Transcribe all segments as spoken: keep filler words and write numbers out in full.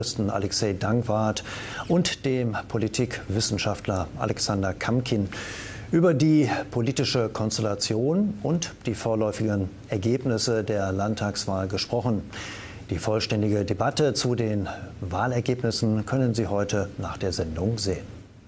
Alexei Dankwart und dem Politikwissenschaftler Alexander Kamkin über die politische Konstellation und die vorläufigen Ergebnisse der Landtagswahl gesprochen. Die vollständige Debatte zu den Wahlergebnissen können Sie heute nach der Sendung sehen.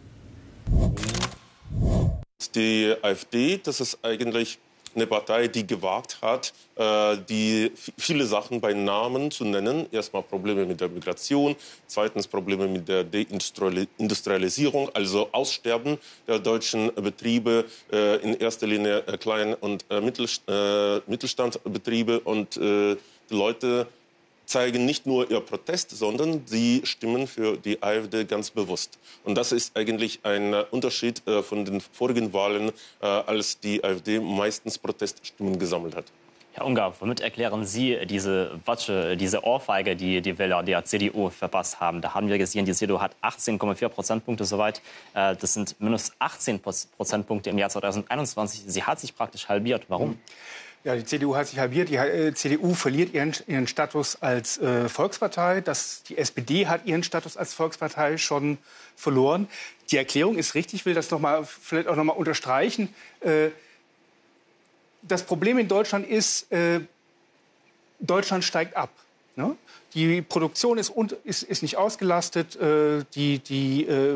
Die AfD, das ist eigentlich eine Partei, die gewagt hat, die viele Sachen bei Namen zu nennen. Erstmal Probleme mit der Migration, zweitens Probleme mit der Deindustrialisierung, also Aussterben der deutschen Betriebe, in erster Linie Klein- und Mittelstandsbetriebe. Und die Leute zeigen nicht nur ihr Protest, sondern sie stimmen für die AfD ganz bewusst. Und das ist eigentlich ein Unterschied äh, von den vorigen Wahlen, äh, als die AfD meistens Proteststimmen gesammelt hat. Herr Ungar, womit erklären Sie diese Watsche, diese Ohrfeige, die die Wähler der C D U verpasst haben? Da haben wir gesehen, die C D U hat achtzehn Komma vier Prozentpunkte soweit. Äh, das sind minus achtzehn Prozentpunkte im Jahr zweitausendeinundzwanzig. Sie hat sich praktisch halbiert. Warum? Ja, die C D U hat sich halbiert. Die äh, C D U verliert ihren, ihren Status als äh, Volkspartei. Das, die S P D hat ihren Status als Volkspartei schon verloren. Die Erklärung ist richtig. Ich will das noch mal, vielleicht auch noch mal unterstreichen. Äh, das Problem in Deutschland ist, äh, Deutschland steigt ab. Ne? Die Produktion ist, ist, ist nicht ausgelastet. Äh, die, die, äh,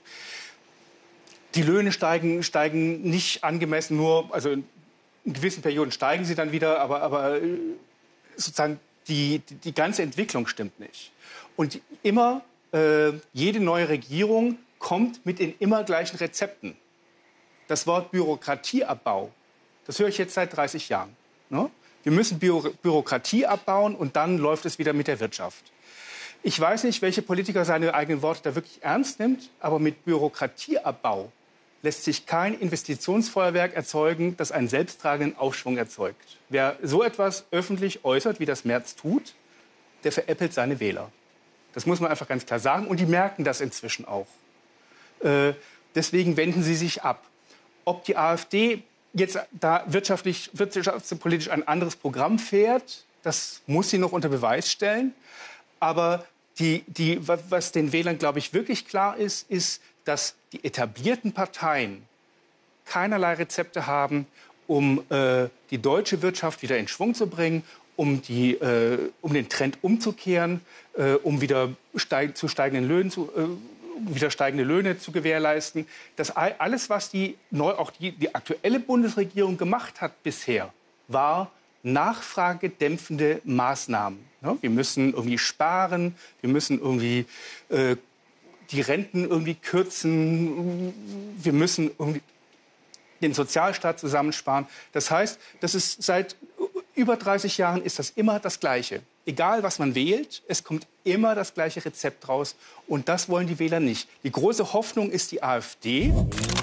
die Löhne steigen, steigen nicht angemessen, nur... Also, in gewissen Perioden steigen sie dann wieder, aber, aber sozusagen die, die, die ganze Entwicklung stimmt nicht. Und immer, äh, jede neue Regierung kommt mit den immer gleichen Rezepten. Das Wort Bürokratieabbau, das höre ich jetzt seit dreißig Jahren. Ne? Wir müssen Büro, Bürokratie abbauen und dann läuft es wieder mit der Wirtschaft. Ich weiß nicht, welche Politiker seine eigenen Worte da wirklich ernst nimmt, aber mit Bürokratieabbau lässt sich kein Investitionsfeuerwerk erzeugen, das einen selbsttragenden Aufschwung erzeugt. Wer so etwas öffentlich äußert, wie das Merz tut, der veräppelt seine Wähler. Das muss man einfach ganz klar sagen. Und die merken das inzwischen auch. Äh, deswegen wenden sie sich ab. Ob die AfD jetzt da wirtschaftlich, wirtschaftspolitisch ein anderes Programm fährt, das muss sie noch unter Beweis stellen. Aber die, die, was den Wählern, glaube ich, wirklich klar ist, ist, dass die etablierten Parteien keinerlei Rezepte haben, um äh, die deutsche Wirtschaft wieder in Schwung zu bringen, um, die, äh, um den Trend umzukehren, äh, um wieder steig, zu steigenden Löhnen zu, äh, wieder steigende Löhne zu gewährleisten. Das alles, was die, neu, auch die, die aktuelle Bundesregierung gemacht hat bisher, war nachfragedämpfende Maßnahmen. Ja, wir müssen irgendwie sparen, wir müssen irgendwie äh, die Renten irgendwie kürzen, wir müssen irgendwie den Sozialstaat zusammensparen. Das heißt, das ist seit über dreißig Jahren ist das immer das Gleiche. Egal, was man wählt, es kommt immer das gleiche Rezept raus. Und das wollen die Wähler nicht. Die große Hoffnung ist die AfD.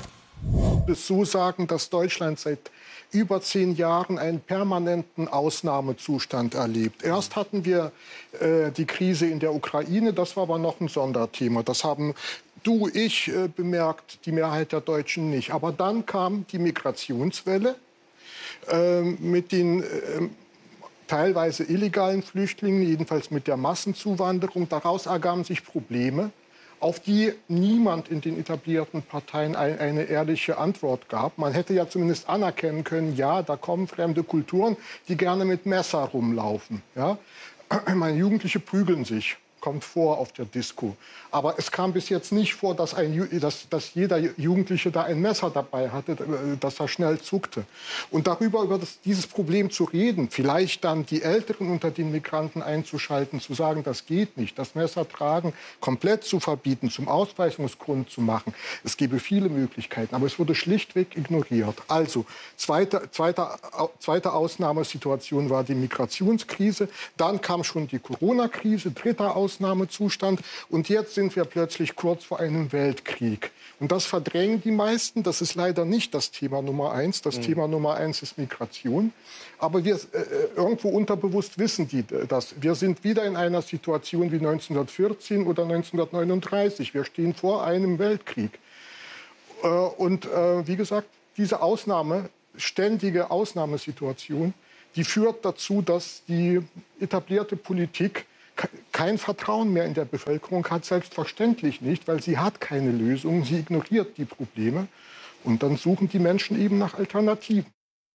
Es so sagen, dass Deutschland seit über zehn Jahren einen permanenten Ausnahmezustand erlebt. Erst hatten wir äh, die Krise in der Ukraine, das war aber noch ein Sonderthema. Das haben du, ich äh, bemerkt, die Mehrheit der Deutschen nicht. Aber dann kam die Migrationswelle äh, mit den äh, teilweise illegalen Flüchtlingen, jedenfalls mit der Massenzuwanderung. Daraus ergaben sich Probleme, auf die niemand in den etablierten Parteien ein, eine ehrliche Antwort gab. Man hätte ja zumindest anerkennen können, ja, da kommen fremde Kulturen, die gerne mit Messer rumlaufen. Ja? Meine Jugendliche prügeln sich, kommt vor auf der Disco. Aber es kam bis jetzt nicht vor, dass, ein, dass, dass jeder Jugendliche da ein Messer dabei hatte, dass er schnell zuckte. Und darüber, über das, dieses Problem zu reden, vielleicht dann die Älteren unter den Migranten einzuschalten, zu sagen, das geht nicht, das Messer tragen komplett zu verbieten, zum Ausweisungsgrund zu machen. Es gäbe viele Möglichkeiten, aber es wurde schlichtweg ignoriert. Also, zweite, zweite, zweite Ausnahmesituation war die Migrationskrise, dann kam schon die Corona-Krise, dritter Ausnahmezustand und jetzt sind wir plötzlich kurz vor einem Weltkrieg. Und das verdrängen die meisten. Das ist leider nicht das Thema Nummer eins. Das mhm. Thema Nummer eins ist Migration. Aber wir äh, irgendwo unterbewusst wissen die das. Wir sind wieder in einer Situation wie neunzehnhundertvierzehn oder neunzehnhundertneununddreißig. Wir stehen vor einem Weltkrieg. Äh, und äh, wie gesagt, diese Ausnahme, ständige Ausnahmesituation, die führt dazu, dass die etablierte Politik kein Vertrauen mehr in der Bevölkerung hat, selbstverständlich nicht, weil sie hat keine Lösung, sie ignoriert die Probleme und dann suchen die Menschen eben nach Alternativen.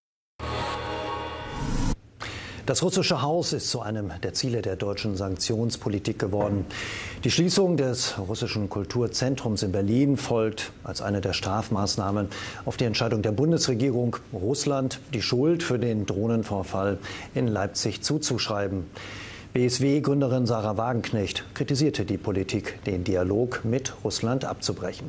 Das russische Haus ist zu einem der Ziele der deutschen Sanktionspolitik geworden. Die Schließung des russischen Kulturzentrums in Berlin folgt als eine der Strafmaßnahmen auf die Entscheidung der Bundesregierung, Russland die Schuld für den Drohnenvorfall in Leipzig zuzuschreiben. B S W-Gründerin Sarah Wagenknecht kritisierte die Politik, den Dialog mit Russland abzubrechen.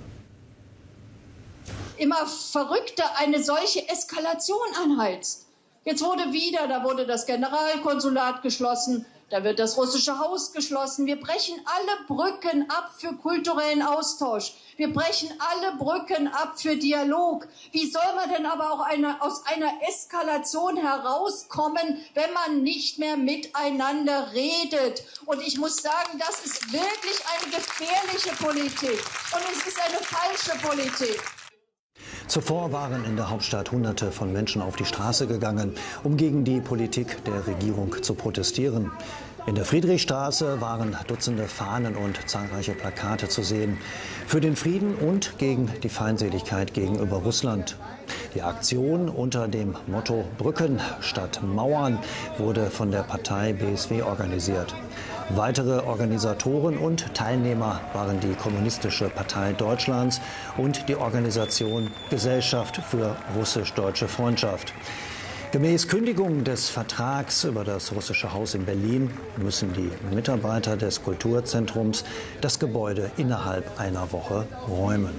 Immer verrückter eine solche Eskalation anheizt. Jetzt wurde wieder, da wurde das Generalkonsulat geschlossen, da wird das russische Haus geschlossen. Wir brechen alle Brücken ab für kulturellen Austausch. Wir brechen alle Brücken ab für Dialog. Wie soll man denn aber auch eine, aus einer Eskalation herauskommen, wenn man nicht mehr miteinander redet? Und ich muss sagen, das ist wirklich eine gefährliche Politik. Und es ist eine falsche Politik. Zuvor waren in der Hauptstadt Hunderte von Menschen auf die Straße gegangen, um gegen die Politik der Regierung zu protestieren. In der Friedrichstraße waren Dutzende Fahnen und zahlreiche Plakate zu sehen. Für den Frieden und gegen die Feindseligkeit gegenüber Russland. Die Aktion unter dem Motto Brücken statt Mauern wurde von der Partei B S W organisiert. Weitere Organisatoren und Teilnehmer waren die Kommunistische Partei Deutschlands und die Organisation Gesellschaft für russisch-deutsche Freundschaft. Gemäß Kündigung des Vertrags über das russische Haus in Berlin müssen die Mitarbeiter des Kulturzentrums das Gebäude innerhalb einer Woche räumen.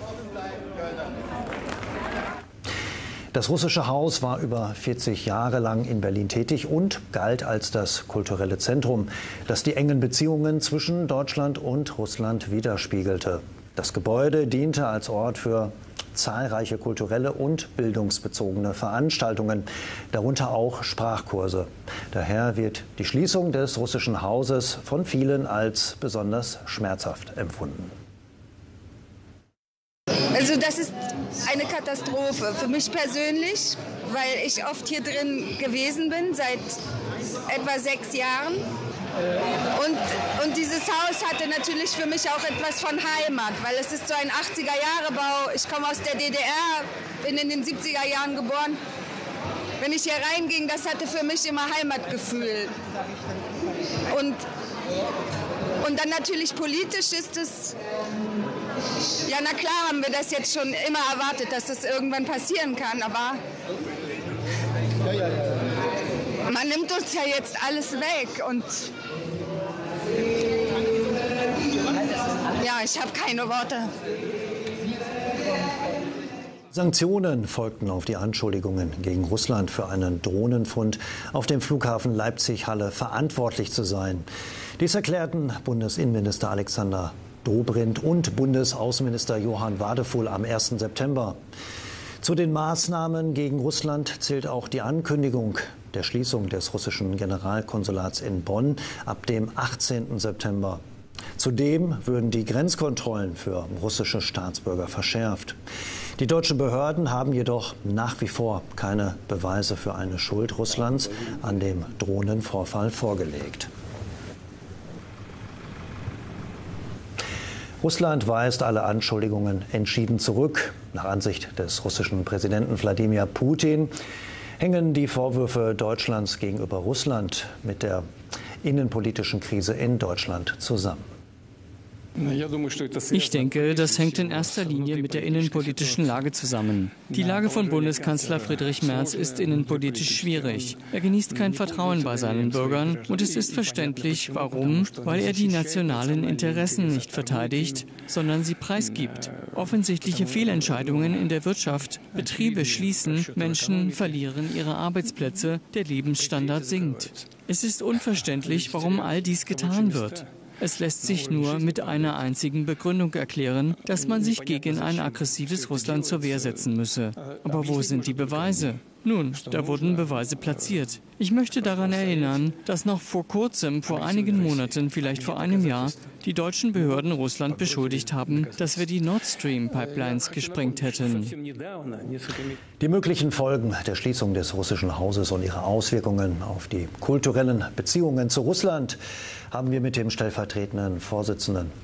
Das russische Haus war über vierzig Jahre lang in Berlin tätig und galt als das kulturelle Zentrum, das die engen Beziehungen zwischen Deutschland und Russland widerspiegelte. Das Gebäude diente als Ort für zahlreiche kulturelle und bildungsbezogene Veranstaltungen, darunter auch Sprachkurse. Daher wird die Schließung des russischen Hauses von vielen als besonders schmerzhaft empfunden. Also das ist eine Katastrophe für mich persönlich, weil ich oft hier drin gewesen bin, seit etwa sechs Jahren. Und, und dieses Haus hatte natürlich für mich auch etwas von Heimat, weil es ist so ein achtziger-Jahre-Bau. Ich komme aus der D D R, bin in den siebziger Jahren geboren. Wenn ich hier reinging, das hatte für mich immer Heimatgefühl. Und, und dann natürlich politisch ist es... Ja, na klar haben wir das jetzt schon immer erwartet, dass das irgendwann passieren kann, aber man nimmt uns ja jetzt alles weg und ja, ich habe keine Worte. Sanktionen folgten auf die Anschuldigungen gegen Russland für einen Drohnenfund auf dem Flughafen Leipzig-Halle verantwortlich zu sein. Dies erklärten Bundesinnenminister Alexander Dobrindt und Bundesaußenminister Johann Wadefuhl am ersten September. Zu den Maßnahmen gegen Russland zählt auch die Ankündigung der Schließung des russischen Generalkonsulats in Bonn ab dem achtzehnten September. Zudem würden die Grenzkontrollen für russische Staatsbürger verschärft. Die deutschen Behörden haben jedoch nach wie vor keine Beweise für eine Schuld Russlands an dem Drohnenvorfall vorgelegt. Russland weist alle Anschuldigungen entschieden zurück. Nach Ansicht des russischen Präsidenten Wladimir Putin hängen die Vorwürfe Deutschlands gegenüber Russland mit der innenpolitischen Krise in Deutschland zusammen. Ich denke, das hängt in erster Linie mit der innenpolitischen Lage zusammen. Die Lage von Bundeskanzler Friedrich Merz ist innenpolitisch schwierig. Er genießt kein Vertrauen bei seinen Bürgern und es ist verständlich, warum, weil er die nationalen Interessen nicht verteidigt, sondern sie preisgibt. Offensichtliche Fehlentscheidungen in der Wirtschaft, Betriebe schließen, Menschen verlieren ihre Arbeitsplätze, der Lebensstandard sinkt. Es ist unverständlich, warum all dies getan wird. Es lässt sich nur mit einer einzigen Begründung erklären, dass man sich gegen ein aggressives Russland zur Wehr setzen müsse. Aber wo sind die Beweise? Nun, da wurden Beweise platziert. Ich möchte daran erinnern, dass noch vor kurzem, vor einigen Monaten, vielleicht vor einem Jahr, die deutschen Behörden Russland beschuldigt haben, dass wir die Nord Stream-Pipelines gesprengt hätten. Die möglichen Folgen der Schließung des russischen Hauses und ihre Auswirkungen auf die kulturellen Beziehungen zu Russland haben wir mit dem stellvertretenden Vorsitzenden